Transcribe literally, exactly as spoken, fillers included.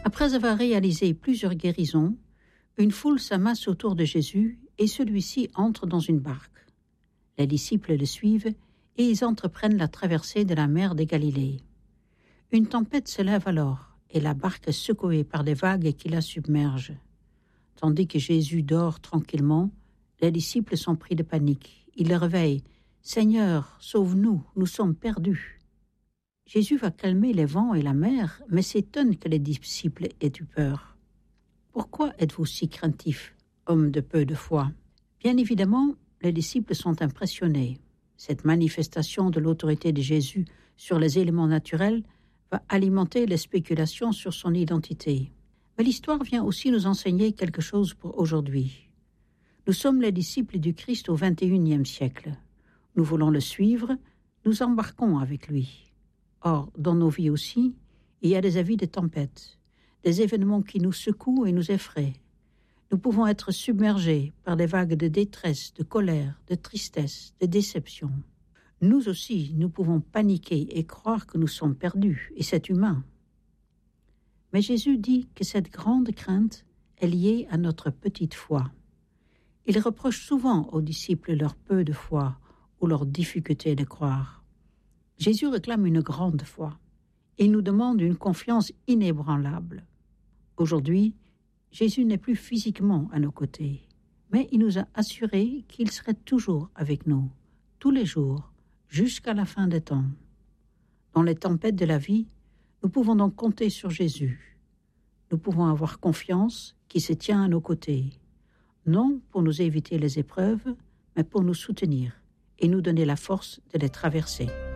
Après avoir réalisé plusieurs guérisons, une foule s'amasse autour de Jésus et celui-ci entre dans une barque. Les disciples le suivent et ils entreprennent la traversée de la mer de Galilée. Une tempête se lève alors et la barque est secouée par des vagues qui la submergent. Tandis que Jésus dort tranquillement, les disciples sont pris de panique. Ils le réveillent. « Seigneur, sauve-nous, nous sommes perdus. » Jésus va calmer les vents et la mer, mais s'étonne que les disciples aient eu peur. « Pourquoi êtes-vous si craintifs, hommes de peu de foi ?» Bien évidemment, les disciples sont impressionnés. Cette manifestation de l'autorité de Jésus sur les éléments naturels va alimenter les spéculations sur son identité. Mais l'histoire vient aussi nous enseigner quelque chose pour aujourd'hui. Nous sommes les disciples du Christ au vingt et unième siècle. Nous voulons le suivre, nous embarquons avec lui. Or, dans nos vies aussi, il y a des avis de tempête, des événements qui nous secouent et nous effraient. Nous pouvons être submergés par des vagues de détresse, de colère, de tristesse, de déception. Nous aussi, nous pouvons paniquer et croire que nous sommes perdus, et c'est humain. Mais Jésus dit que cette grande crainte est liée à notre petite foi. Il reproche souvent aux disciples leur peu de foi ou leur difficulté de croire. Jésus réclame une grande foi. Il nous demande une confiance inébranlable. Aujourd'hui, Jésus n'est plus physiquement à nos côtés, mais il nous a assuré qu'il serait toujours avec nous, tous les jours, jusqu'à la fin des temps. Dans les tempêtes de la vie, nous pouvons donc compter sur Jésus. Nous pouvons avoir confiance qu'il se tient à nos côtés, non pour nous éviter les épreuves, mais pour nous soutenir et nous donner la force de les traverser.